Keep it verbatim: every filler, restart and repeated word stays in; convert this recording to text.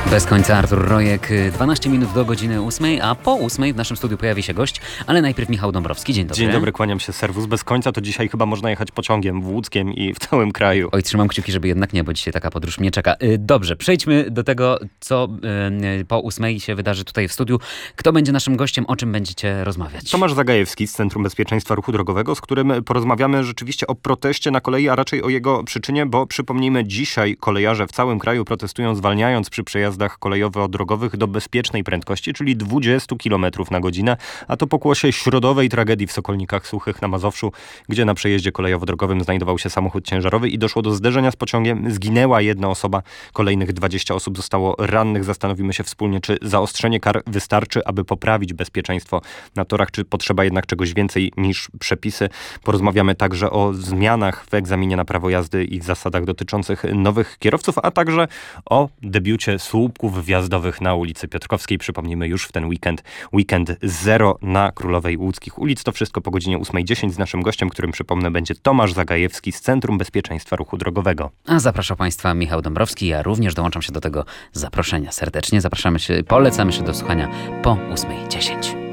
Bez końca Artur Rojek, dwanaście minut do godziny ósmej, a po ósmej w naszym studiu pojawi się gość, ale najpierw Michał Dąbrowski. Dzień dobry. Dzień dobry, kłaniam się, serwus. Bez końca to dzisiaj chyba można jechać pociągiem w Łódzkiem i w całym kraju. Oj, trzymam kciuki, żeby jednak nie, bo dzisiaj taka podróż mnie czeka. Dobrze, przejdźmy do tego, co po ósmej się wydarzy tutaj w studiu. Kto będzie naszym gościem, o czym będziecie rozmawiać? Tomasz Zagajewski z Centrum Bezpieczeństwa Ruchu Drogowego, z którym porozmawiamy rzeczywiście o proteście na kolei, a raczej o jego przyczynie, bo przypomnijmy, dzisiaj kolejarze w całym kraju protestują, zwalniając przy przejazdach kolejowo-drogowych do bezpiecznej prędkości, czyli dwadzieścia kilometrów na godzinę, a to pokłosie środowej tragedii w Sokolnikach Suchych na Mazowszu, gdzie na przejeździe kolejowo-drogowym znajdował się samochód ciężarowy i doszło do zderzenia z pociągiem. Zginęła jedna osoba, kolejnych dwadzieścia osób zostało rannych. Zastanowimy się wspólnie, czy zaostrzenie kar wystarczy, aby poprawić bezpieczeństwo na torach, czy potrzeba jednak czegoś więcej niż przepisy. Porozmawiamy także o zmianach w egzaminie na prawo jazdy i zasadach dotyczących nowych kierowców, a także o debiucie słupków wjazdowych na ulicy Piotrkowskiej. Przypomnijmy, już w ten weekend, weekend zero na Królowej Łódzkich Ulic. To wszystko po godzinie ósmej dziesięć z naszym gościem, którym przypomnę będzie Tomasz Zagajewski z Centrum Bezpieczeństwa Ruchu Drogowego. A zapraszam Państwa Michał Dąbrowski. Ja również dołączam się do tego zaproszenia serdecznie. Zapraszamy się, polecamy się do słuchania po ósmej dziesięć.